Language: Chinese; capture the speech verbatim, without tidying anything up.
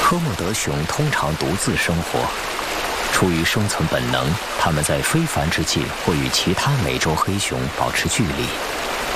科莫德熊通常独自生活，出于生存本能，它们在非繁殖季会与其他美洲黑熊保持距离。